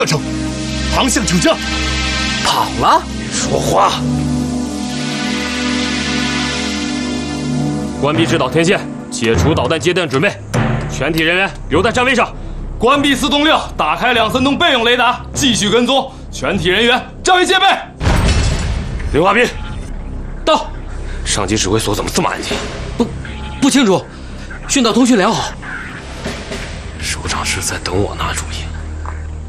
程，航向九江。 跑了？ 说话！ 关闭制导天线，解除导弹接电准备，全体人员留在站位上。 关闭4栋6，打开2森洞备用雷达，继续跟踪。全体人员站位戒备。 刘华斌， 到。 上级指挥所怎么这么安静？ 不清楚，训导通讯良好。 首长是在等我拿主意。